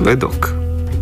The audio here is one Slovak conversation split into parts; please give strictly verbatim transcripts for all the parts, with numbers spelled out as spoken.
Svedok.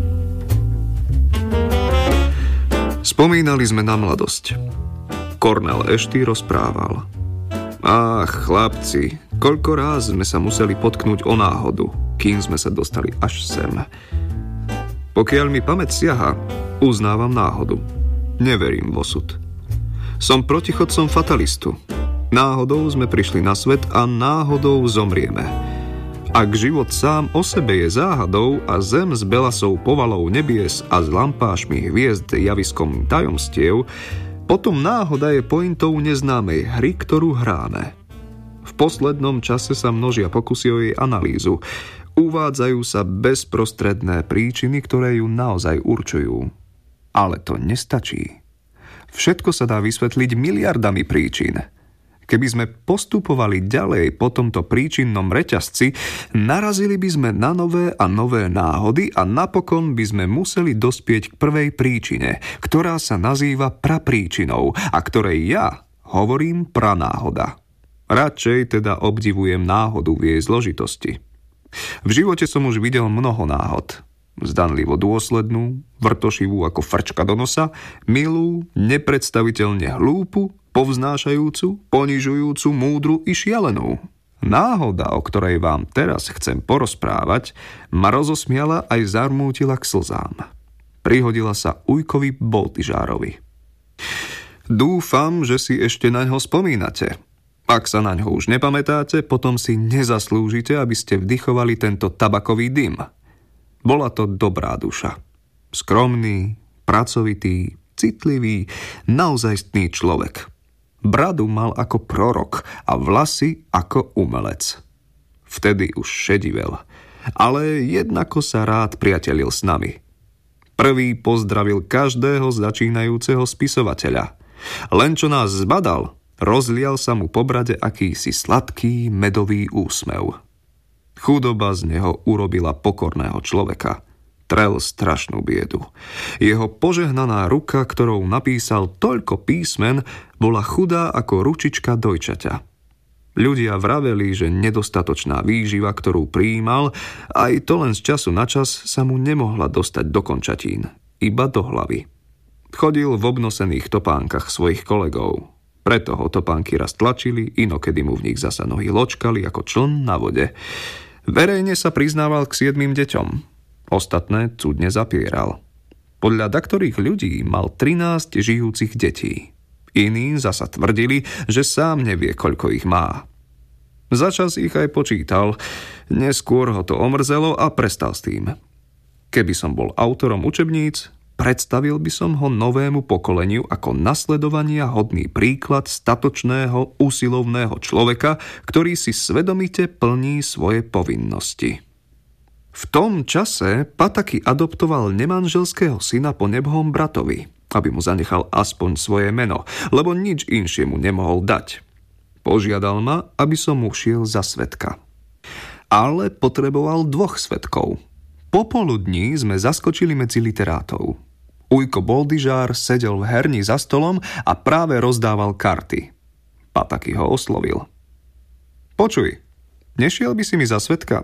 Spomínali sme na mladosť. Cornel Ashty rozprával. Ach, chlapci, koľko ráz sme sa museli potknúť o náhodu, kým sme sa dostali až sem. Pokiaľ mi pamäť siaha, uznávam náhodu. Neverím v osud. Som protichodcom fatalistu. Náhodou sme prišli na svet a náhodou zomrieme. Ak život sám o sebe je záhadou a zem s belasou povalou nebies a s lampášmi hviezd javiskom tajomstiev, potom náhoda je pointou neznámej hry, ktorú hráme. V poslednom čase sa množia pokusy o jej analýzu. Uvádzajú sa bezprostredné príčiny, ktoré ju naozaj určujú. Ale to nestačí. Všetko sa dá vysvetliť miliardami príčin. Keby sme postupovali ďalej po tomto príčinnom reťazci, narazili by sme na nové a nové náhody a napokon by sme museli dospieť k prvej príčine, ktorá sa nazýva prapríčinou a ktorej ja hovorím pranáhoda. Radšej teda obdivujem náhodu v jej zložitosti. V živote som už videl mnoho náhod. Zdanlivo dôslednú, vrtošivú ako frčka do nosa, milú, nepredstaviteľne hlúpu, povznášajúcu, ponižujúcu, múdru i šialenú. Náhoda, o ktorej vám teraz chcem porozprávať, ma rozosmiala aj zarmútila k slzám. Prihodila sa ujkovi Boltyžárovi. Dúfam, že si ešte naňho spomínate. Ak sa naňho už nepamätáte, potom si nezaslúžite, aby ste vdychovali tento tabakový dym. Bola to dobrá duša. Skromný, pracovitý, citlivý, naozajstný človek. Bradu mal ako prorok a vlasy ako umelec. Vtedy už šedivel, ale jednako sa rád priatelil s nami. Prvý pozdravil každého začínajúceho spisovateľa. Len čo nás zbadal, rozlial sa mu po brade akýsi sladký medový úsmev. Chudoba z neho urobila pokorného človeka. Trel strašnú biedu. Jeho požehnaná ruka, ktorou napísal toľko písmen, bola chudá ako ručička dojčaťa. Ľudia vraveli, že nedostatočná výživa, ktorú prijímal, aj to len z času na čas sa mu nemohla dostať do končatín, iba do hlavy. Chodil v obnosených topánkach svojich kolegov. Preto ho topánky raz tlačili, inokedy mu v nich zasa nohy ločkali ako čln na vode. Verejne sa priznával k siedmym deťom. Ostatné cudne zapieral. Podľa daktorých ľudí mal trinásť žijúcich detí. Iní zasa tvrdili, že sám nevie, koľko ich má. Začas ich aj počítal, neskôr ho to omrzelo a prestal s tým. Keby som bol autorom učebníc, predstavil by som ho novému pokoleniu ako nasledovania hodný príklad statočného, usilovného človeka, ktorý si svedomite plní svoje povinnosti. V tom čase Pataki adoptoval nemanželského syna po nebohom bratovi, aby mu zanechal aspoň svoje meno, lebo nič inšie mu nemohol dať. Požiadal ma, aby som mu šiel za svedka. Ale potreboval dvoch svedkov. Popoludní sme zaskočili medzi literátov. Ujko Boltyžár sedel v herni za stolom a práve rozdával karty. Pataki ho oslovil. Počuj, nešiel by si mi za svedka?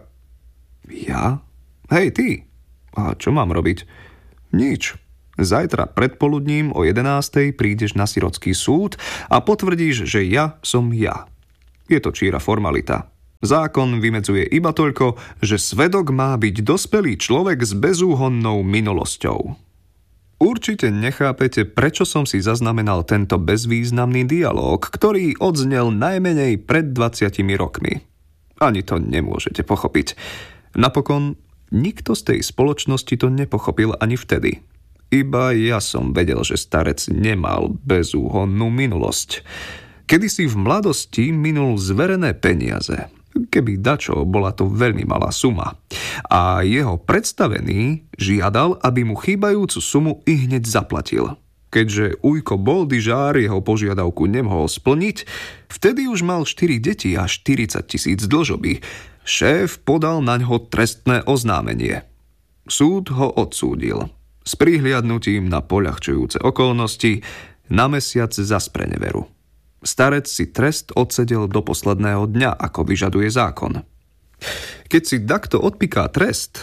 Ja? Hej, ty. A čo mám robiť? Nič. Zajtra predpoludním o jedenástej prídeš na Sirotský súd a potvrdíš, že ja som ja. Je to číra formalita. Zákon vymedzuje iba toľko, že svedok má byť dospelý človek s bezúhonnou minulosťou. Určite nechápete, prečo som si zaznamenal tento bezvýznamný dialóg, ktorý odznel najmenej pred dvadsiatimi rokmi. Ani to nemôžete pochopiť. Napokon nikto z tej spoločnosti to nepochopil ani vtedy. Iba ja som vedel, že starec nemal bezúhonnú minulosť. Kedysi v mladosti minul zverené peniaze. Keby dačo, bola to veľmi malá suma. A jeho predstavený žiadal, aby mu chýbajúcu sumu i hneď zaplatil. Keďže Ujko Boltyžár jeho požiadavku nemohol splniť, vtedy už mal štyri deti a štyridsať tisíc dlžoby. Šéf podal naňho trestné oznámenie. Súd ho odsúdil. S prihliadnutím na poľahčujúce okolnosti na mesiac za spreneveru. Starec si trest odsedel do posledného dňa, ako vyžaduje zákon. Keď si takto odpiká trest,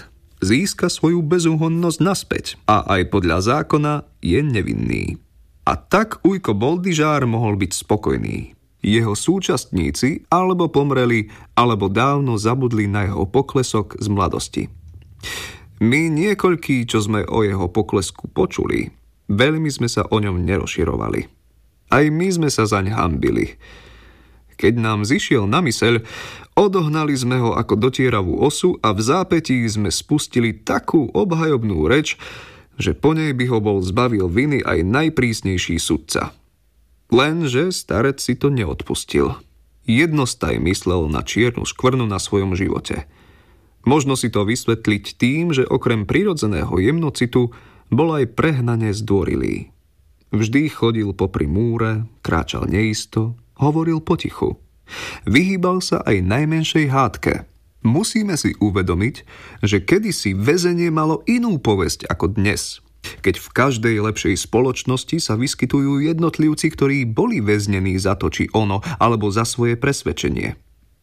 získa svoju bezúhonnosť naspäť a aj podľa zákona je nevinný. A tak Ujko Boldižár mohol byť spokojný. Jeho súčasníci alebo pomreli, alebo dávno zabudli na jeho poklesok z mladosti. My niekoľkí, čo sme o jeho poklesku počuli, veľmi sme sa o ňom nerozširovali. Aj my sme sa zaň hanbili. Keď nám zišiel na myseľ, odohnali sme ho ako dotieravú osu a v zápätí sme spustili takú obhajobnú reč, že po nej by ho bol zbavil viny aj najprísnejší sudca. Lenže starec si to neodpustil. Jednostaj myslel na čiernu škvrnu na svojom živote. Možno si to vysvetliť tým, že okrem prirodzeného jemnocitu bol aj prehnane zdvorilý. Vždy chodil popri múre, kráčal neisto, hovoril potichu. Vyhýbal sa aj najmenšej hádke. Musíme si uvedomiť, že kedysi väzenie malo inú povesť ako dnes, keď v každej lepšej spoločnosti sa vyskytujú jednotlivci, ktorí boli väznení za to či ono, alebo za svoje presvedčenie.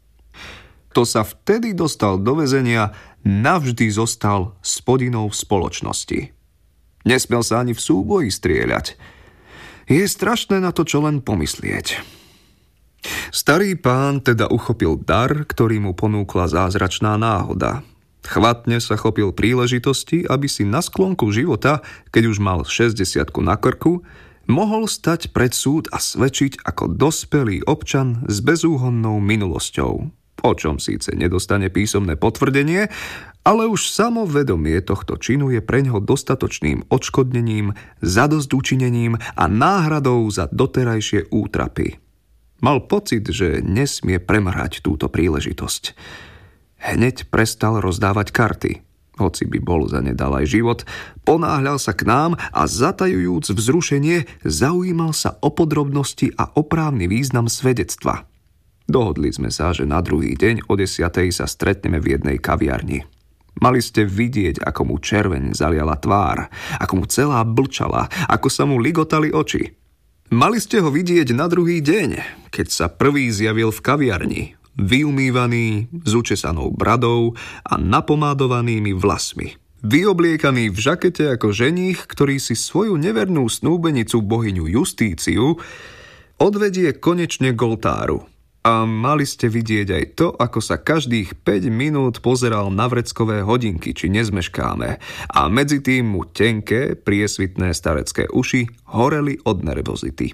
To sa vtedy dostal do väzenia, navždy zostal spodinou v spoločnosti. Nesmel sa ani v súboji strieľať. Je strašné na to, čo len pomyslieť. Starý pán teda uchopil dar, ktorý mu ponúkla zázračná náhoda. Chvatne sa chopil príležitosti, aby si na sklonku života, keď už mal šesťdesiatku na krku, mohol stať pred súd a svedčiť ako dospelý občan s bezúhonnou minulosťou, o čom síce nedostane písomné potvrdenie, ale už samo vedomie tohto činu je preňho dostatočným odškodnením, zadosťučinením a náhradou za doterajšie útrapy. Mal pocit, že nesmie premrhať túto príležitosť. Hneď prestal rozdávať karty. Hoci by bol zanedal aj život, ponáhľal sa k nám a zatajujúc vzrušenie, zaujímal sa o podrobnosti a o právny význam svedectva. Dohodli sme sa, že na druhý deň o desiatej sa stretneme v jednej kaviarni. Mali ste vidieť, ako mu červeň zaliala tvár, ako mu celá blčala, ako sa mu ligotali oči. Mali ste ho vidieť na druhý deň, keď sa prvý zjavil v kaviarni, vyumývaný, s učesanou bradou a napomádovanými vlasmi. Vyobliekaný v žakete ako ženích, ktorý si svoju nevernú snúbenicu bohyňu Justíciu odvedie konečne k oltáru. A mali ste vidieť aj to, ako sa každých päť minút pozeral na vreckové hodinky, či nezmeškáme, a medzi tým mu tenké, priesvitné starecké uši horeli od nervozity.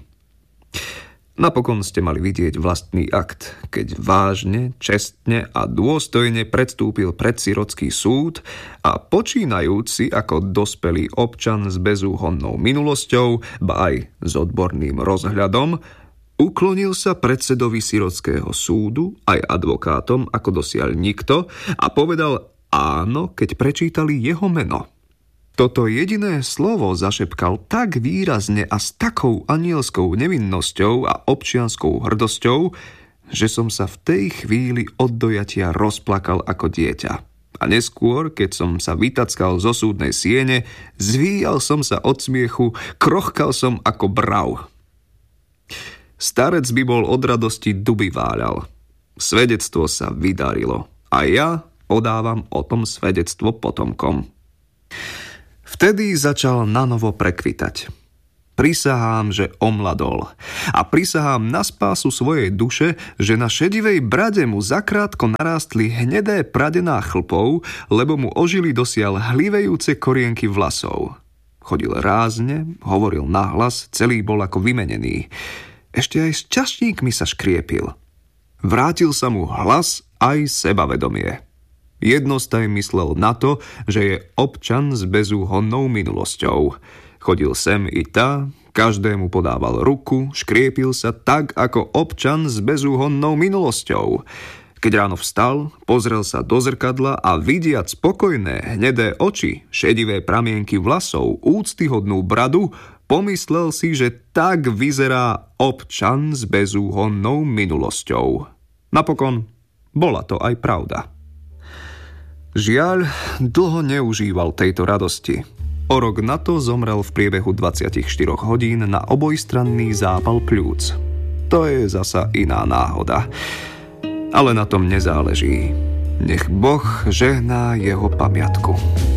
Napokon ste mali vidieť vlastný akt, keď vážne, čestne a dôstojne predstúpil pred sirotský súd a počínajúc si ako dospelý občan s bezúhonnou minulosťou, ba aj s odborným rozhľadom, uklonil sa predsedovi sirotského súdu, aj advokátom, ako dosiaľ nikto, a povedal áno, keď prečítali jeho meno. Toto jediné slovo zašepkal tak výrazne a s takou anielskou nevinnosťou a občianskou hrdosťou, že som sa v tej chvíli od dojatia rozplakal ako dieťa. A neskôr, keď som sa vytackal zo súdnej siene, zvíjal som sa od smiechu, krochkal som ako brav. Starec by bol od radosti duby váľal. Svedectvo sa vydarilo a ja podávam o tom svedectvo potomkom. Vtedy začal nanovo prekvitať. Prisahám, že omladol. A prisahám na spásu svojej duše, že na šedivej brade mu zakrátko narástli hnedé pradená chlpov, lebo mu ožili dosiaľ hlivejúce korienky vlasov. Chodil rázne, hovoril nahlas, celý bol ako vymenený. Ešte aj s čašníkmi sa škriepil. Vrátil sa mu hlas aj sebavedomie. Jednostaj myslel na to, že je občan s bezúhonnou minulosťou. Chodil sem i tá, každému podával ruku, škriepil sa tak ako občan s bezúhonnou minulosťou. Keď ráno vstal, pozrel sa do zrkadla a vidiac spokojné, hnedé oči, šedivé pramienky vlasov, úctyhodnú bradu, pomyslel si, že tak vyzerá občan s bezúhonnou minulosťou. Napokon bola to aj pravda. Žiaľ, dlho neužíval tejto radosti. O rok na to zomrel v priebehu dvadsaťštyri hodín na obojstranný zápal pľúc. To je zasa iná náhoda. Ale na tom nezáleží. Nech Boh žehná jeho pamiatku.